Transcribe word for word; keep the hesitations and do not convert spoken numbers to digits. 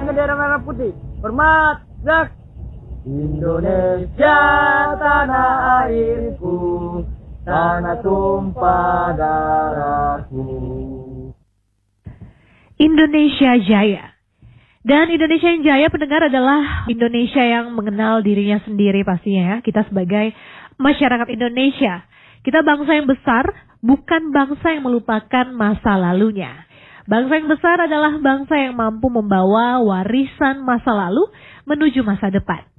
bendera merah putih. Hormat, Zak. Indonesia tanah airku, tanah tumpah darahku. Indonesia Jaya. Dan Indonesia yang jaya pendengar adalah Indonesia yang mengenal dirinya sendiri pastinya ya. Kita sebagai masyarakat Indonesia. Kita bangsa yang besar, bukan bangsa yang melupakan masa lalunya. Bangsa yang besar adalah bangsa yang mampu membawa warisan masa lalu menuju masa depan.